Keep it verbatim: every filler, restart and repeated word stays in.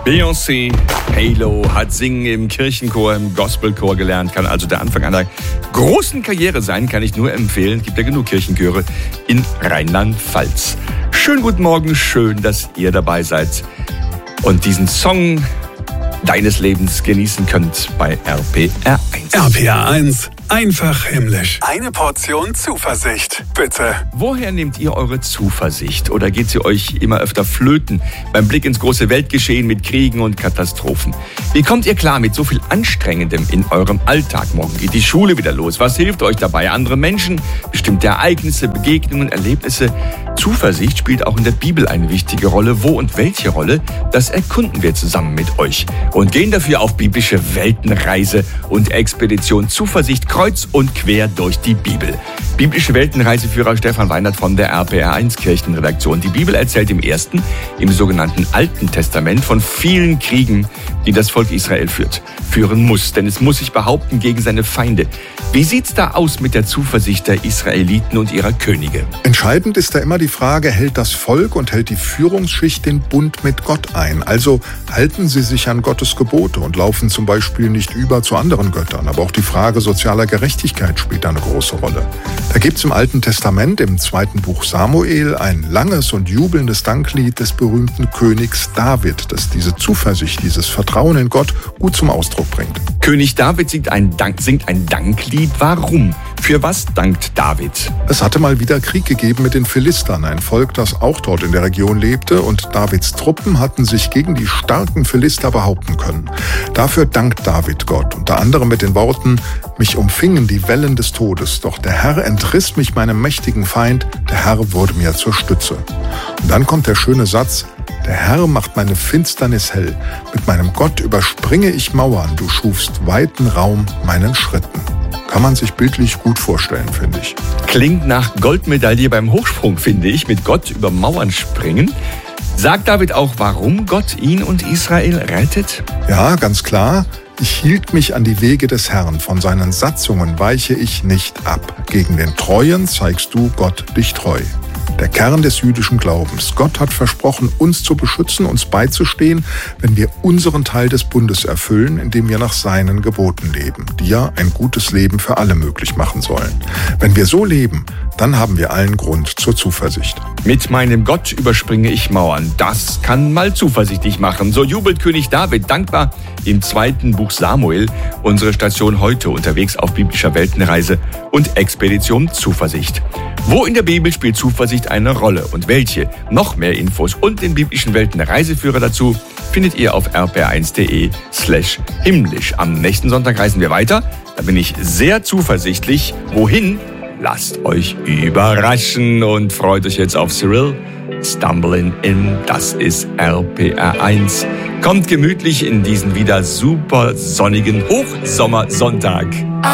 Beyoncé, Halo, hat Singen im Kirchenchor, im Gospelchor gelernt, kann also der Anfang einer großen Karriere sein, kann ich nur empfehlen. Gibt ja genug Kirchenchöre in Rheinland-Pfalz. Schönen guten Morgen, schön, dass ihr dabei seid und diesen Song deines Lebens genießen könnt bei R P R eins. R P R eins, einfach himmlisch. Eine Portion Zuversicht, bitte. Woher nehmt ihr eure Zuversicht? Oder geht sie euch immer öfter flöten beim Blick ins große Weltgeschehen mit Kriegen und Katastrophen? Wie kommt ihr klar mit so viel Anstrengendem in eurem Alltag? Morgen geht die Schule wieder los. Was hilft euch dabei? Andere Menschen, bestimmte Ereignisse, Begegnungen, Erlebnisse? Zuversicht spielt auch in der Bibel eine wichtige Rolle. Wo und welche Rolle? Das erkunden wir zusammen mit euch und gehen dafür auf biblische Weltenreise und Expedition Zuversicht kreuz und quer durch die Bibel. Biblische Weltenreiseführer Stefan Weinert von der R P R eins Kirchenredaktion. Die Bibel erzählt im ersten, im sogenannten Alten Testament von vielen Kriegen, die das Volk Israel führt, führen muss, denn es muss sich behaupten gegen seine Feinde. Wie sieht's da aus mit der Zuversicht der Israeliten und ihrer Könige? Entscheidend ist da immer die Frage, hält das Volk und hält die Führungsschicht den Bund mit Gott ein? Also halten sie sich an Gottes Gebote und laufen zum Beispiel nicht über zu anderen Göttern. Aber auch die Frage sozialer Gerechtigkeit spielt eine große Rolle. Da gibt's im Alten Testament, im zweiten Buch Samuel, ein langes und jubelndes Danklied des berühmten Königs David, das diese Zuversicht, dieses Vertrauen in Gott gut zum Ausdruck bringt. König David singt ein, Dank, singt ein Danklied. Warum? Für was dankt David? Es hatte mal wieder Krieg gegeben mit den Philistern, ein Volk, das auch dort in der Region lebte, und Davids Truppen hatten sich gegen die starken Philister behaupten können. Dafür dankt David Gott, unter anderem mit den Worten: Mich umfingen die Wellen des Todes, doch der Herr entriss mich meinem mächtigen Feind, der Herr wurde mir zur Stütze. Und dann kommt der schöne Satz: Der Herr macht meine Finsternis hell, mit meinem Gott überspringe ich Mauern, du schufst weiten Raum meinen Schritten. Kann man sich bildlich gut vorstellen, finde ich. Klingt nach Goldmedaille beim Hochsprung, finde ich, mit Gott über Mauern springen. Sagt David auch, warum Gott ihn und Israel rettet? Ja, ganz klar. Ich hielt mich an die Wege des Herrn, von seinen Satzungen weiche ich nicht ab. Gegen den Treuen zeigst du Gott dich treu. Der Kern des jüdischen Glaubens. Gott hat versprochen, uns zu beschützen, uns beizustehen, wenn wir unseren Teil des Bundes erfüllen, indem wir nach seinen Geboten leben, die ja ein gutes Leben für alle möglich machen sollen. Wenn wir so leben, dann haben wir allen Grund zur Zuversicht. Mit meinem Gott überspringe ich Mauern. Das kann mal zuversichtlich machen. So jubelt König David dankbar im zweiten Buch Samuel. Unsere Station heute unterwegs auf biblischer Weltenreise und Expedition Zuversicht. Wo in der Bibel spielt Zuversicht eine Rolle und welche? Noch mehr Infos und den biblischen Weltenreiseführer dazu findet ihr auf r p r eins punkt d e slash himmlisch. Am nächsten Sonntag reisen wir weiter. Da bin ich sehr zuversichtlich. Wohin? Lasst euch überraschen und freut euch jetzt auf Cyril. Stumbling in, das ist R P R eins. Kommt gemütlich in diesen wieder super sonnigen Hochsommersonntag.